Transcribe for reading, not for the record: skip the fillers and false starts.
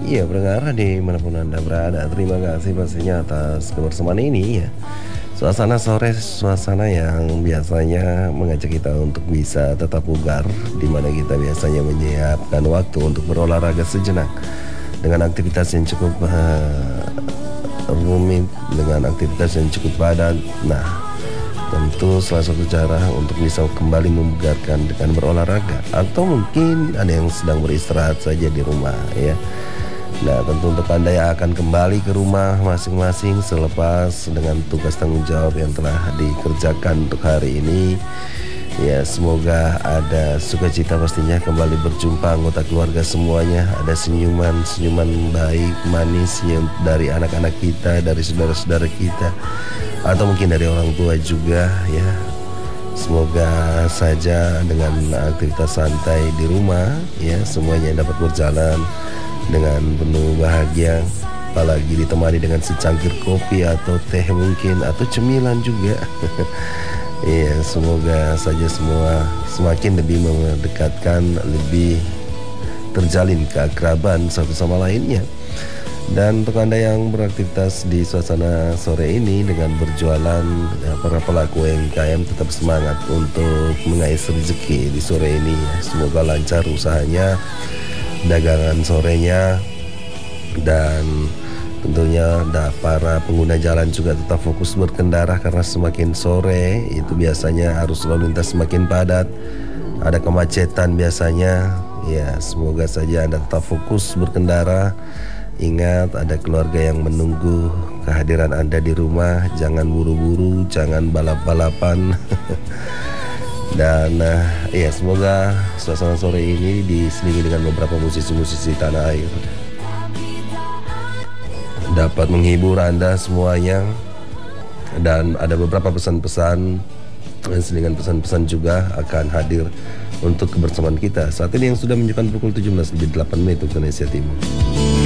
Iya, pendengar dimanapun Anda berada, terima kasih pastinya atas kebersamaan ini ya. Suasana sore, suasana yang biasanya mengajak kita untuk bisa tetap bugar, di mana kita biasanya menyiapkan waktu untuk berolahraga sejenak dengan aktivitas yang cukup rumit, dengan aktivitas yang cukup padat. Nah, tentu salah satu cara untuk bisa kembali membugarkan dengan berolahraga, atau mungkin ada yang sedang beristirahat saja di rumah ya. Nah, tentu untuk Anda yang akan kembali ke rumah masing-masing selepas dengan tugas tanggung jawab yang telah dikerjakan untuk hari ini, ya semoga ada sukacita pastinya kembali berjumpa anggota keluarga semuanya. Ada senyuman-senyuman baik, manis yang dari anak-anak kita, dari saudara-saudara kita, atau mungkin dari orang tua juga ya. Semoga saja dengan aktivitas santai di rumah ya semuanya dapat berjalan dengan penuh bahagia, apalagi ditemani dengan secangkir kopi atau teh mungkin, atau cemilan juga. Iya, semoga saja semua semakin lebih mendekatkan, lebih terjalin keakraban satu sama lainnya. Dan untuk Anda yang beraktivitas di suasana sore ini dengan berjualan, ya, para pelaku UMKM tetap semangat untuk mengais rezeki di sore ini ya. Semoga lancar usahanya, dagangan sorenya, dan tentunya para pengguna jalan juga tetap fokus berkendara karena semakin sore itu biasanya arus lalu lintas semakin padat, ada kemacetan biasanya ya. Semoga saja Anda tetap fokus berkendara. Ingat, ada keluarga yang menunggu kehadiran Anda di rumah. Jangan buru-buru, jangan balap-balapan. Dan ya semoga suasana sore ini diselingi dengan beberapa musisi-musisi tanah air dapat menghibur Anda semuanya. Dan ada beberapa pesan-pesan dan selingan pesan-pesan juga akan hadir untuk kebersamaan kita saat ini yang sudah menunjukkan pukul 17:08 waktu Indonesia Timur.